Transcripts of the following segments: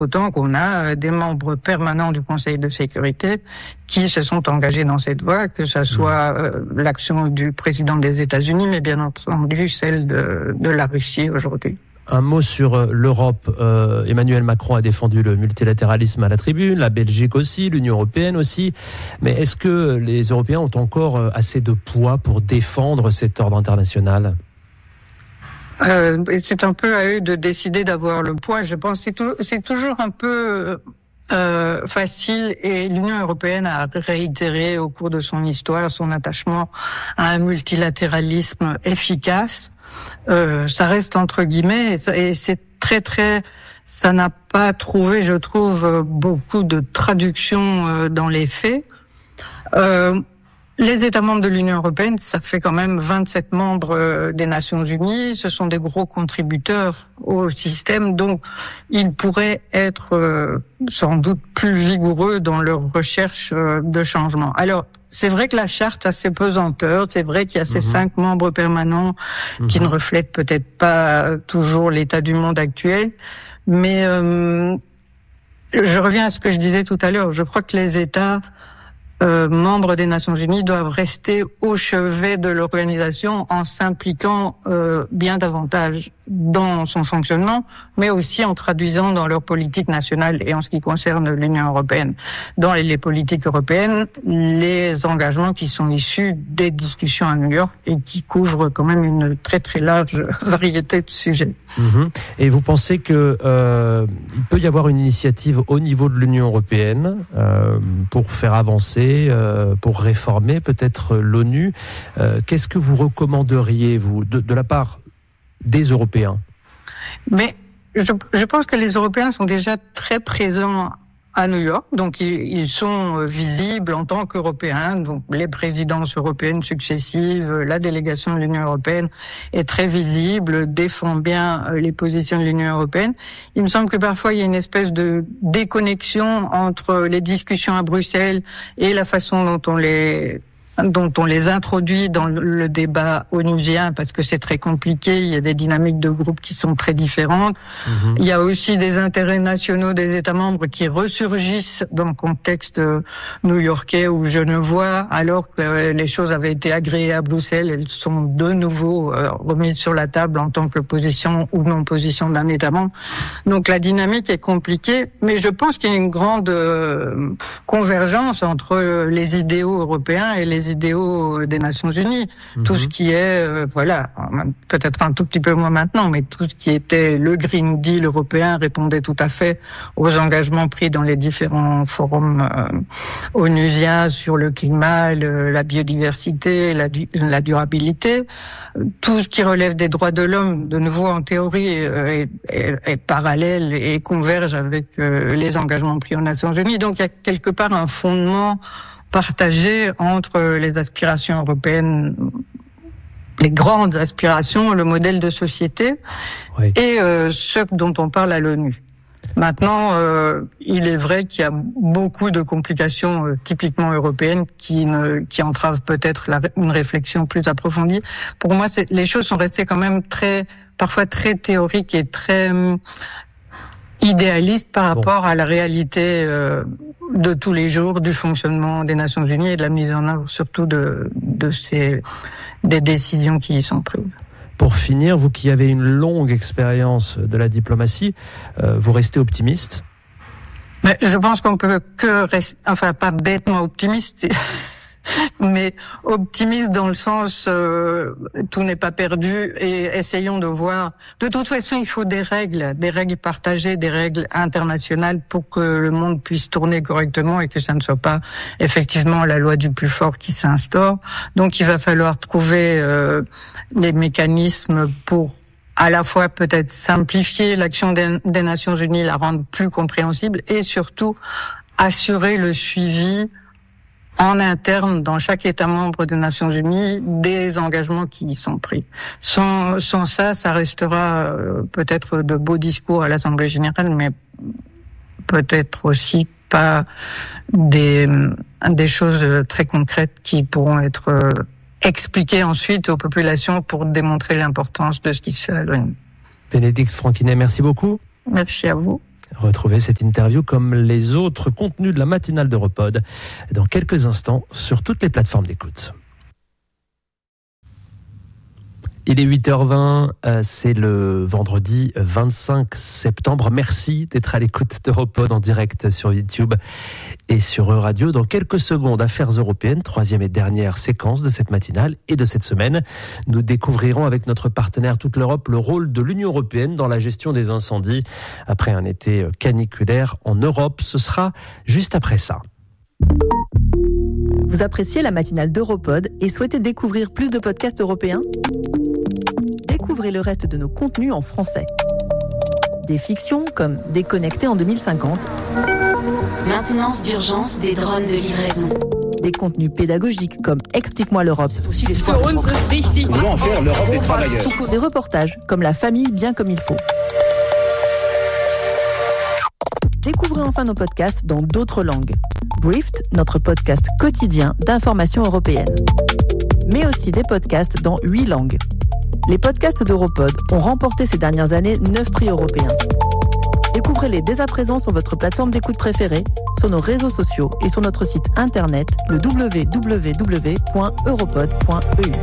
Autant qu'on a des membres permanents du Conseil de sécurité qui se sont engagés dans cette voie, que ce soit l'action du président des États-Unis, mais bien entendu celle de la Russie aujourd'hui. Un mot sur l'Europe. Emmanuel Macron a défendu le multilatéralisme à la tribune, la Belgique aussi, l'Union européenne aussi. Mais est-ce que les Européens ont encore assez de poids pour défendre cet ordre international ? C'est un peu à eux de décider d'avoir le poids. Je pense que c'est toujours un peu facile, et l'Union européenne a réitéré au cours de son histoire son attachement à un multilatéralisme efficace. Ça reste entre guillemets, et c'est très, ça n'a pas trouvé, je trouve, beaucoup de traduction dans les faits. Les États membres de l'Union européenne, ça fait quand même 27 membres des Nations Unies. Ce sont des gros contributeurs au système, donc ils pourraient être sans doute plus vigoureux dans leur recherche de changement. Alors, c'est vrai que la charte a ses pesanteurs, c'est vrai qu'il y a ces 5 membres permanents qui ne reflètent peut-être pas toujours l'état du monde actuel, mais je reviens à ce que je disais tout à l'heure. Je crois que les États membres des Nations Unies doivent rester au chevet de l'organisation en s'impliquant bien davantage dans son fonctionnement, mais aussi en traduisant dans leur politique nationale et en ce qui concerne l'Union européenne, dans les politiques européennes, les engagements qui sont issus des discussions à New York et qui couvrent quand même une très large variété de sujets. Et vous pensez que il peut y avoir une initiative au niveau de l'Union européenne pour faire avancer, pour réformer peut-être l'ONU. Qu'est-ce que vous recommanderiez, vous, de la part des Européens? Mais je pense que les Européens sont déjà très présents à New York, donc ils sont visibles en tant qu'Européens, donc les présidences européennes successives, la délégation de l'Union européenne est très visible, défend bien les positions de l'Union européenne. Il me semble que parfois il y a une espèce de déconnexion entre les discussions à Bruxelles et la façon dont on les introduit dans le débat onusien, parce que c'est très compliqué, il y a des dynamiques de groupe qui sont très différentes. Il y a aussi des intérêts nationaux des États membres qui ressurgissent dans le contexte new-yorkais ou genevois, alors que les choses avaient été agréées à Bruxelles, elles sont de nouveau remises sur la table en tant que position ou non-position d'un État membre. Donc la dynamique est compliquée, mais je pense qu'il y a une grande convergence entre les idéaux européens et les idéaux des Nations Unies. Tout ce qui est, peut-être un tout petit peu moins maintenant, mais tout ce qui était le Green Deal européen répondait tout à fait aux engagements pris dans les différents forums onusiens sur le climat, la biodiversité, la durabilité. Tout ce qui relève des droits de l'homme, de nouveau en théorie, est parallèle et converge avec les engagements pris aux Nations Unies. Donc il y a quelque part un fondement partagé entre les aspirations européennes, les grandes aspirations, le modèle de société, et ce dont on parle à l'ONU. Maintenant, il est vrai qu'il y a beaucoup de complications typiquement européennes qui entravent peut-être une réflexion plus approfondie. Pour moi, les choses sont restées quand même parfois très théoriques et très idéaliste par rapport à la réalité de tous les jours du fonctionnement des Nations Unies et de la mise en œuvre surtout des décisions qui y sont prises. Pour finir, vous qui avez une longue expérience de la diplomatie, vous restez optimiste? Mais je pense qu'on peut que rester, pas bêtement optimiste, mais optimiste dans le sens tout n'est pas perdu, et essayons de voir. De toute façon, il faut des règles partagées, des règles internationales pour que le monde puisse tourner correctement et que ça ne soit pas effectivement la loi du plus fort qui s'instaure. Donc il va falloir trouver les mécanismes pour à la fois peut-être simplifier l'action des Nations Unies, la rendre plus compréhensible et surtout assurer le suivi en interne, dans chaque État membre des Nations Unies, des engagements qui y sont pris. Sans ça restera peut-être de beaux discours à l'Assemblée générale, mais peut-être aussi pas des choses très concrètes qui pourront être expliquées ensuite aux populations pour démontrer l'importance de ce qui se fait à l'ONU. Bénédicte Franquinet, merci beaucoup. Merci à vous. Retrouvez cette interview comme les autres contenus de la matinale d'Europod dans quelques instants sur toutes les plateformes d'écoute. Il est 8h20, c'est le vendredi 25 septembre. Merci d'être à l'écoute d'Europod en direct sur YouTube et sur Euradio. Dans quelques secondes, Affaires européennes, troisième et dernière séquence de cette matinale et de cette semaine. Nous découvrirons avec notre partenaire Toute l'Europe le rôle de l'Union européenne dans la gestion des incendies après un été caniculaire en Europe. Ce sera juste après ça. Vous appréciez la matinale d'Europod et souhaitez découvrir plus de podcasts européens ? Découvrez le reste de nos contenus en français. Des fictions comme Déconnecté en 2050. Maintenance d'urgence des drones de livraison. Des contenus pédagogiques comme Explique-moi l'Europe. Nous voulons en faire l'Europe des travailleurs. Des reportages comme La famille bien comme il faut. Découvrez enfin nos podcasts dans d'autres langues. Briefed, notre podcast quotidien d'information européenne. Mais aussi des podcasts dans 8 langues. Les podcasts d'Europod ont remporté ces dernières années 9 prix européens. Découvrez-les dès à présent sur votre plateforme d'écoute préférée, sur nos réseaux sociaux et sur notre site internet, le www.europod.eu.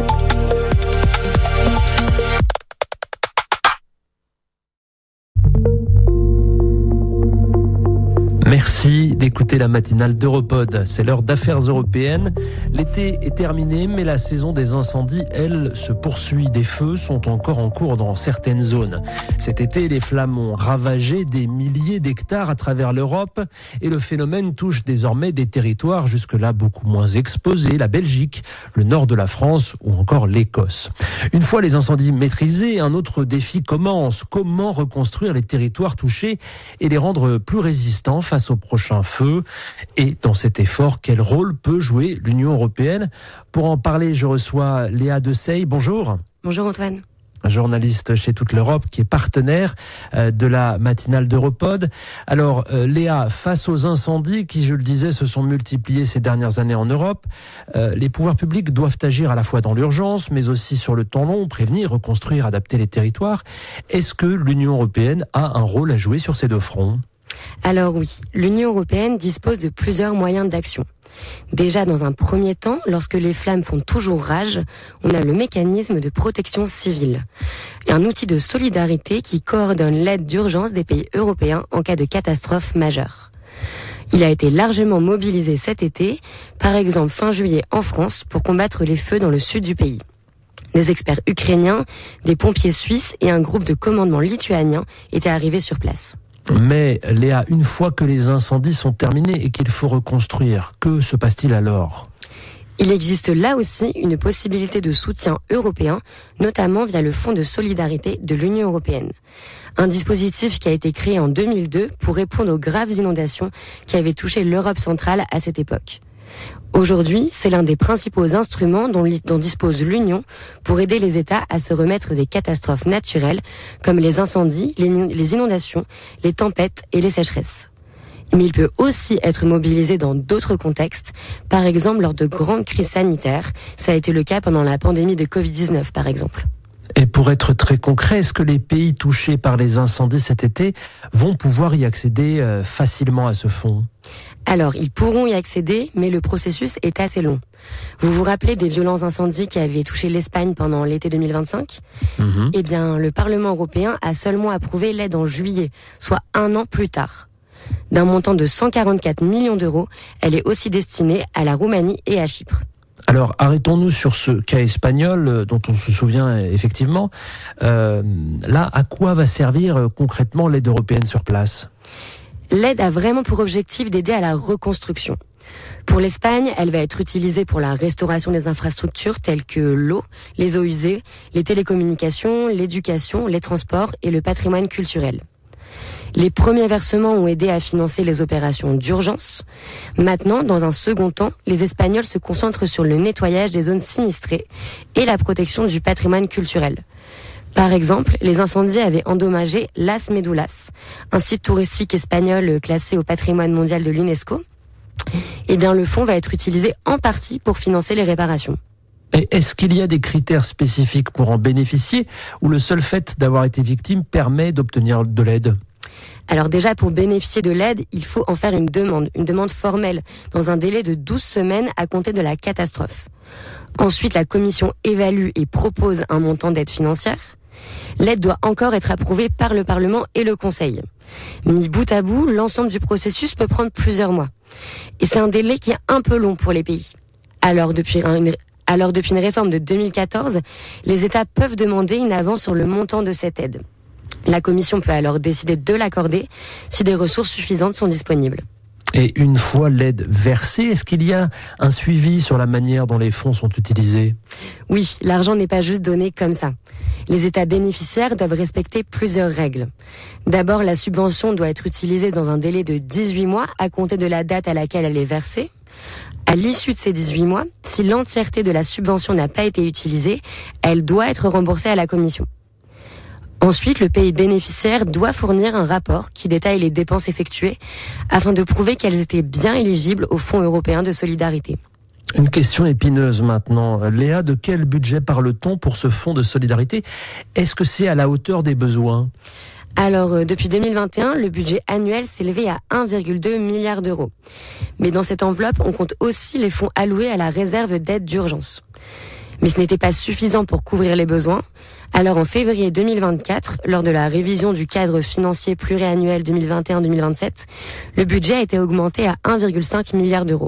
Merci d'écouter la matinale d'Europod. C'est l'heure d'Affaires européennes. L'été est terminé, mais la saison des incendies, elle, se poursuit. Des feux sont encore en cours dans certaines zones. Cet été, les flammes ont ravagé des milliers d'hectares à travers l'Europe et le phénomène touche désormais des territoires jusque-là beaucoup moins exposés, la Belgique, le nord de la France ou encore l'Écosse. Une fois les incendies maîtrisés, un autre défi commence. Comment reconstruire les territoires touchés et les rendre plus résistants face au prochain feu? Et dans cet effort, quel rôle peut jouer l'Union européenne? Pour en parler, je reçois Léa Dessay. Bonjour. Bonjour Antoine. Journaliste chez Toute l'Europe, qui est partenaire de la matinale d'Europod. Alors Léa, face aux incendies qui, je le disais, se sont multipliés ces dernières années en Europe, les pouvoirs publics doivent agir à la fois dans l'urgence, mais aussi sur le temps long, prévenir, reconstruire, adapter les territoires. Est-ce que l'Union européenne a un rôle à jouer sur ces deux fronts ? Alors oui, l'Union européenne dispose de plusieurs moyens d'action. Déjà, dans un premier temps, lorsque les flammes font toujours rage, on a le mécanisme de protection civile, un outil de solidarité qui coordonne l'aide d'urgence des pays européens en cas de catastrophe majeure. Il a été largement mobilisé cet été, par exemple fin juillet en France, pour combattre les feux dans le sud du pays. Des experts ukrainiens, des pompiers suisses et un groupe de commandement lituanien étaient arrivés sur place. Mais Léa, une fois que les incendies sont terminés et qu'il faut reconstruire, que se passe-t-il alors ? Il existe là aussi une possibilité de soutien européen, notamment via le Fonds de solidarité de l'Union européenne. Un dispositif qui a été créé en 2002 pour répondre aux graves inondations qui avaient touché l'Europe centrale à cette époque. Aujourd'hui, c'est l'un des principaux instruments dont dispose l'Union pour aider les États à se remettre des catastrophes naturelles comme les incendies, les inondations, les tempêtes et les sécheresses. Mais il peut aussi être mobilisé dans d'autres contextes, par exemple lors de grandes crises sanitaires. Ça a été le cas pendant la pandémie de Covid-19, par exemple. Et pour être très concret, est-ce que les pays touchés par les incendies cet été vont pouvoir y accéder facilement à ce fonds ? Alors, ils pourront y accéder, mais le processus est assez long. Vous vous rappelez des violents incendies qui avaient touché l'Espagne pendant l'été 2025 ? Eh bien, le Parlement européen a seulement approuvé l'aide en juillet, soit 1 an plus tard. D'un montant de 144 millions d'euros, elle est aussi destinée à la Roumanie et à Chypre. Alors, arrêtons-nous sur ce cas espagnol dont on se souvient effectivement. Là, à quoi va servir concrètement l'aide européenne sur place ? L'aide a vraiment pour objectif d'aider à la reconstruction. Pour l'Espagne, elle va être utilisée pour la restauration des infrastructures telles que l'eau, les eaux usées, les télécommunications, l'éducation, les transports et le patrimoine culturel. Les premiers versements ont aidé à financer les opérations d'urgence. Maintenant, dans un second temps, les Espagnols se concentrent sur le nettoyage des zones sinistrées et la protection du patrimoine culturel. Par exemple, les incendies avaient endommagé Las Medulas, un site touristique espagnol classé au patrimoine mondial de l'UNESCO. Eh bien, le fonds va être utilisé en partie pour financer les réparations. Et est-ce qu'il y a des critères spécifiques pour en bénéficier ou le seul fait d'avoir été victime permet d'obtenir de l'aide ? Alors déjà, pour bénéficier de l'aide, il faut en faire une demande formelle, dans un délai de 12 semaines à compter de la catastrophe. Ensuite, la Commission évalue et propose un montant d'aide financière. L'aide doit encore être approuvée par le Parlement et le Conseil. Mis bout à bout, l'ensemble du processus peut prendre plusieurs mois. Et c'est un délai qui est un peu long pour les pays. Alors, depuis une réforme de 2014, les États peuvent demander une avance sur le montant de cette aide. La Commission peut alors décider de l'accorder si des ressources suffisantes sont disponibles. Et une fois l'aide versée, est-ce qu'il y a un suivi sur la manière dont les fonds sont utilisés ? Oui, l'argent n'est pas juste donné comme ça. Les États bénéficiaires doivent respecter plusieurs règles. D'abord, la subvention doit être utilisée dans un délai de 18 mois à compter de la date à laquelle elle est versée. À l'issue de ces 18 mois, si l'entièreté de la subvention n'a pas été utilisée, elle doit être remboursée à la Commission. Ensuite, le pays bénéficiaire doit fournir un rapport qui détaille les dépenses effectuées afin de prouver qu'elles étaient bien éligibles au Fonds européen de solidarité. Une question épineuse maintenant. Léa, de quel budget parle-t-on pour ce fonds de solidarité ? Est-ce que c'est à la hauteur des besoins ? Alors, depuis 2021, le budget annuel s'élevait à 1,2 milliard d'euros. Mais dans cette enveloppe, on compte aussi les fonds alloués à la réserve d'aide d'urgence. Mais ce n'était pas suffisant pour couvrir les besoins. Alors en février 2024, lors de la révision du cadre financier pluriannuel 2021-2027, le budget a été augmenté à 1,5 milliard d'euros.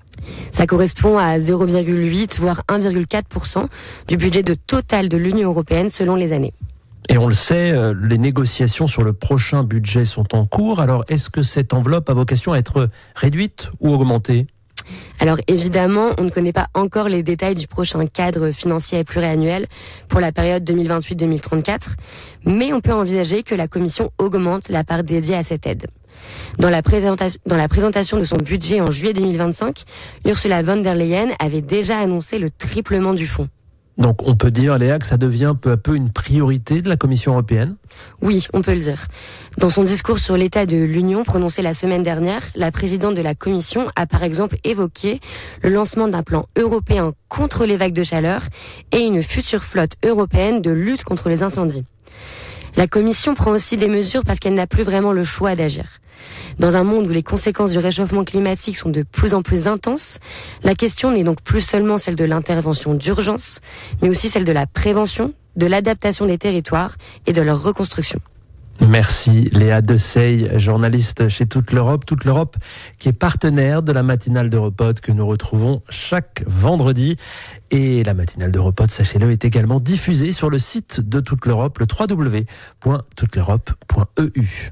Ça correspond à 0,8 voire 1,4% du budget total de l'Union européenne selon les années. Et on le sait, les négociations sur le prochain budget sont en cours. Alors est-ce que cette enveloppe a vocation à être réduite ou augmentée ? Alors évidemment, on ne connaît pas encore les détails du prochain cadre financier pluriannuel pour la période 2028-2034, mais on peut envisager que la Commission augmente la part dédiée à cette aide. Dans la présentation de son budget en juillet 2025, Ursula von der Leyen avait déjà annoncé le triplement du fonds. Donc on peut dire, Léa, que ça devient peu à peu une priorité de la Commission européenne ? Oui, on peut le dire. Dans son discours sur l'état de l'Union prononcé la semaine dernière, la présidente de la Commission a par exemple évoqué le lancement d'un plan européen contre les vagues de chaleur et une future flotte européenne de lutte contre les incendies. La Commission prend aussi des mesures parce qu'elle n'a plus vraiment le choix d'agir. Dans un monde où les conséquences du réchauffement climatique sont de plus en plus intenses, la question n'est donc plus seulement celle de l'intervention d'urgence, mais aussi celle de la prévention, de l'adaptation des territoires et de leur reconstruction. Merci Léa Deseille, journaliste chez Toute l'Europe qui est partenaire de la matinale d'Europod que nous retrouvons chaque vendredi. Et la matinale d'Europod, sachez-le, est également diffusée sur le site de Toute l'Europe, le www.touteleurope.eu.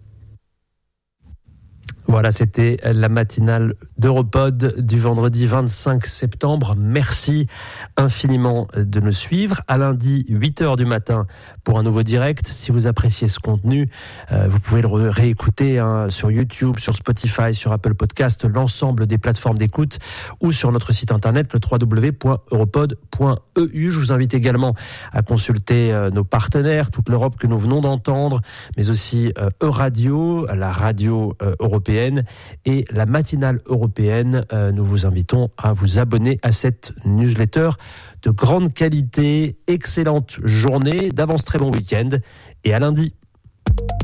Voilà, c'était la matinale d'Europod du vendredi 25 septembre. Merci infiniment de nous suivre. À lundi, 8h du matin pour un nouveau direct. Si vous appréciez ce contenu, vous pouvez le réécouter sur YouTube, sur Spotify, sur Apple Podcast, l'ensemble des plateformes d'écoute ou sur notre site internet, le www.europod.eu. Je vous invite également à consulter nos partenaires, Toute l'Europe que nous venons d'entendre, mais aussi Euradio, la radio européenne, et la matinale européenne. Nous vous invitons à vous abonner à cette newsletter de grande qualité. Excellente journée, d'avance très bon week-end et à lundi.